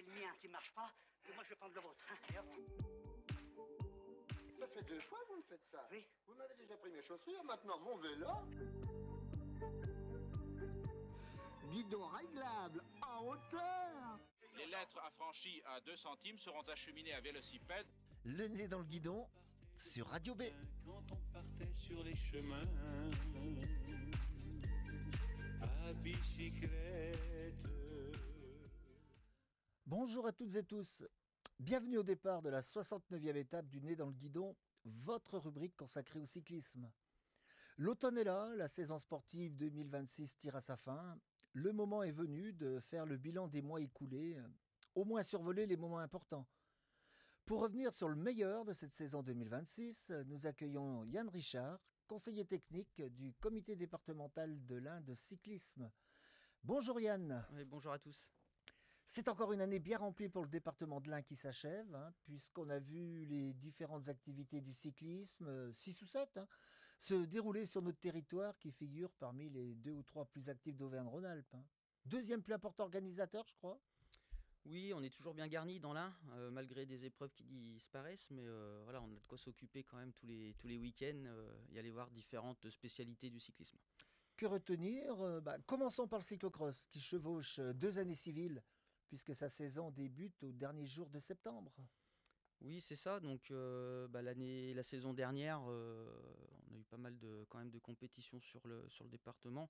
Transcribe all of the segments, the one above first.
c'est le mien qui marche pas, et moi je vais prendre le vôtre. Hein. Et hop. Ça fait 2 fois que vous me faites ça. Oui. Vous m'avez déjà pris mes chaussures, maintenant mon vélo. Guidon réglable, en hauteur. Les lettres affranchies à 2 centimes seront acheminées à Vélocipède. Le nez dans le guidon sur Radio B. Quand on partait sur les chemins à bicyclette. Bonjour à toutes et tous. Bienvenue au départ de la 69e étape du nez dans le guidon, votre rubrique consacrée au cyclisme. L'automne est là, la saison sportive 2026 tire à sa fin. Le moment est venu de faire le bilan des mois écoulés, au moins survoler les moments importants. Pour revenir sur le meilleur de cette saison 2026, nous accueillons Yann Richard, conseiller technique du comité départemental de l'Ain de cyclisme. Bonjour Yann. Oui, bonjour à tous. C'est encore une année bien remplie pour le département de l'Ain qui s'achève, puisqu'on a vu les différentes activités du cyclisme, 6 ou 7, se dérouler sur notre territoire qui figure parmi les 2 ou 3 plus actifs d'Auvergne-Rhône-Alpes. Deuxième plus important organisateur, je crois. Oui, on est toujours bien garni dans l'Ain, malgré des épreuves qui disparaissent, mais voilà, on a de quoi s'occuper quand même tous les week-ends et aller voir différentes spécialités du cyclisme. Que retenir ? Commençons par le cyclocross qui chevauche 2 années civiles, puisque sa saison débute au dernier jour de septembre. Oui, c'est ça. Donc, la saison dernière, on a eu pas mal de compétitions sur le département.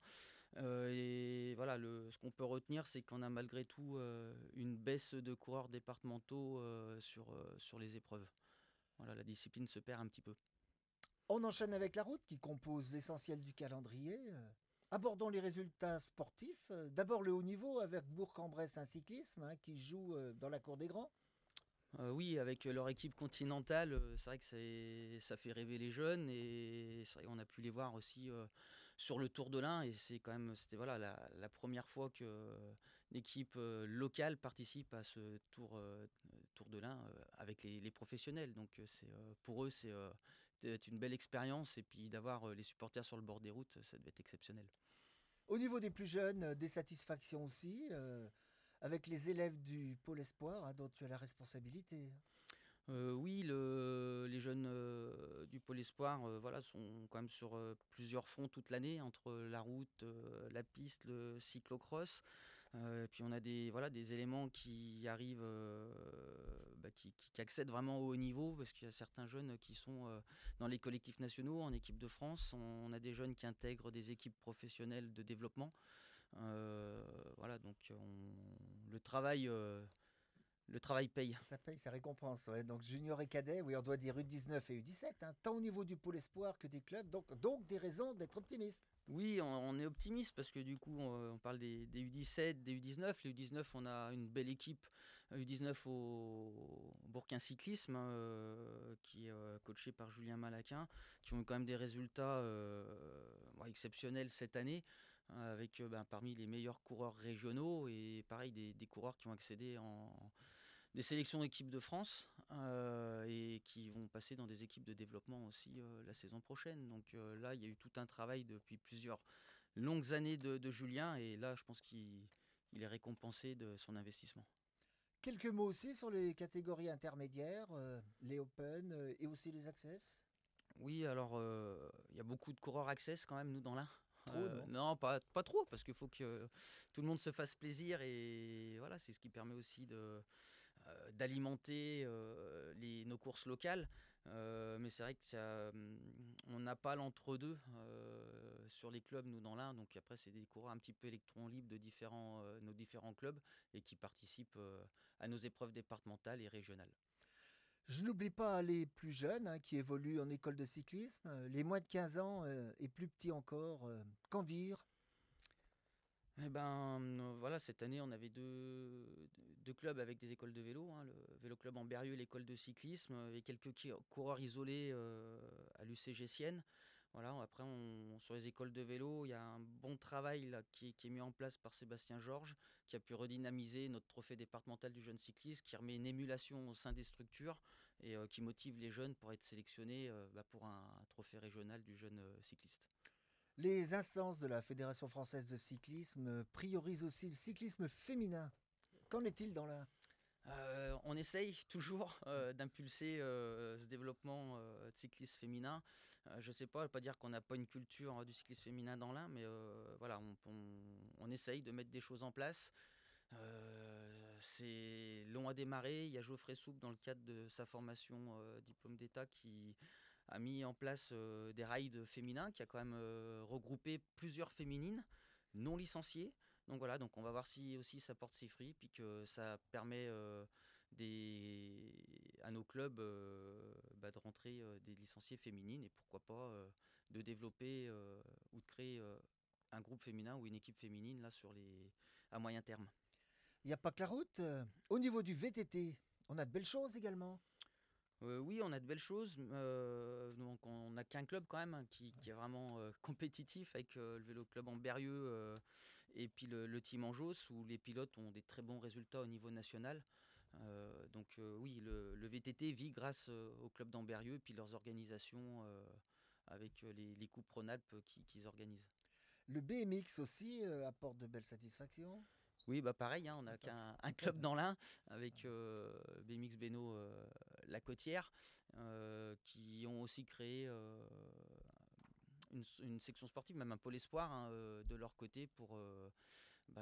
Et voilà, ce qu'on peut retenir, c'est qu'on a malgré tout une baisse de coureurs départementaux sur les épreuves. Voilà, la discipline se perd un petit peu. On enchaîne avec la route qui compose l'essentiel du calendrier. Abordons les résultats sportifs. D'abord le haut niveau avec Bourg-en-Bresse un cyclisme qui joue dans la cour des grands. Oui, avec leur équipe continentale, c'est vrai que ça fait rêver les jeunes et c'est vrai qu'on a pu les voir aussi sur le Tour de l'Ain et c'était voilà, la première fois qu'une équipe locale participe à ce Tour de l'Ain avec les professionnels. Donc pour eux, c'était une belle expérience et puis d'avoir les supporters sur le bord des routes, ça devait être exceptionnel. Au niveau des plus jeunes, des satisfactions aussi. Avec les élèves du Pôle Espoir, dont tu as la responsabilité. Oui, les jeunes du Pôle Espoir sont quand même sur plusieurs fronts toute l'année, entre la route, la piste, le cyclocross. Puis on a des éléments qui arrivent, qui accèdent vraiment au haut niveau, parce qu'il y a certains jeunes qui sont dans les collectifs nationaux, en équipe de France. On a des jeunes qui intègrent des équipes professionnelles de développement. Donc le travail paye. Ça paye, ça récompense. Ouais. Donc junior et cadet, oui, on doit dire U19 et U17, tant au niveau du Pôle Espoir que des clubs. Donc des raisons d'être optimiste. Oui, on est optimiste parce que du coup, on parle des U17, des U19. Les U19, on a une belle équipe U19 au Bourquin Cyclisme qui est coaché par Julien Malaquin, qui ont eu quand même des résultats exceptionnels cette année, avec parmi les meilleurs coureurs régionaux et pareil des coureurs qui ont accédé en des sélections d'équipes de France et qui vont passer dans des équipes de développement aussi la saison prochaine. Donc là, il y a eu tout un travail depuis plusieurs longues années de Julien et là, je pense qu'il est récompensé de son investissement. Quelques mots aussi sur les catégories intermédiaires, les Open et aussi les Access. Oui, alors il y a beaucoup de coureurs Access quand même, nous, dans l'Ain. Trop, non, pas trop, parce qu'il faut que tout le monde se fasse plaisir et voilà, c'est ce qui permet aussi d'alimenter nos courses locales. Mais c'est vrai qu'on n'a pas l'entre-deux sur les clubs, nous, dans l'Ain. Donc après, c'est des coureurs un petit peu électrons libres de nos différents clubs et qui participent à nos épreuves départementales et régionales. Je n'oublie pas les plus jeunes qui évoluent en école de cyclisme, les moins de 15 ans et plus petits encore. Qu'en dire ? Cette année, on avait deux clubs avec des écoles de vélo, le Vélo Club en Berrieux et l'école de cyclisme, et quelques coureurs isolés à l'UCG Sienne. Voilà, après, sur les écoles de vélo, il y a un bon travail là, qui est mis en place par Sébastien Georges, qui a pu redynamiser notre trophée départemental du jeune cycliste, qui remet une émulation au sein des structures et qui motive les jeunes pour être sélectionnés pour un trophée régional du jeune cycliste. Les instances de la Fédération française de cyclisme priorisent aussi le cyclisme féminin. Qu'en est-il dans la... On essaye toujours d'impulser ce développement de cyclisme féminin. Je sais pas, je ne veux pas dire qu'on n'a pas une culture du cyclisme féminin dans l'Ain, mais voilà, on essaye de mettre des choses en place. C'est long à démarrer. Il y a Geoffrey Soupe, dans le cadre de sa formation diplôme d'État, qui a mis en place des rides féminins, qui a quand même regroupé plusieurs féminines non licenciées. Donc voilà, donc on va voir si aussi ça porte ses fruits, puis que ça permet à nos clubs de rentrer des licenciées féminines, et pourquoi pas de développer ou de créer un groupe féminin ou une équipe féminine là à moyen terme. Il n'y a pas que la route. Au niveau du VTT, on a de belles choses également. Oui, on a de belles choses. Donc on n'a qu'un club quand même qui est vraiment compétitif, avec le vélo club en Berrieux et puis le team en Josse, où les pilotes ont des très bons résultats au niveau national. Donc oui, le VTT vit grâce au club d'Amberieux et puis leurs organisations avec les coupes Rhône-Alpes qu'ils organisent. Le BMX aussi apporte de belles satisfactions. Oui, bah pareil, hein, on n'a qu'un club dans l'Ain avec BMX Beno La Côtière, qui ont aussi créé une section sportive, même un pôle espoir, hein, de leur côté, pour